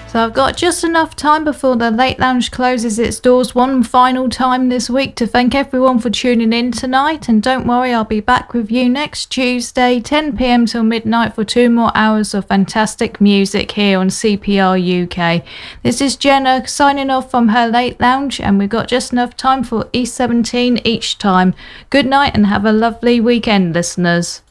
So I've got just enough time before the Late Lounge closes its doors one final time this week to thank everyone for tuning in tonight. And don't worry, I'll be back with you next Tuesday, 10 p.m. till midnight for 2 more hours of fantastic music here on CPR UK. This is Jenna signing off from her Late Lounge, and we've got just enough time for E17 each time. Good night and have a lovely weekend, listeners.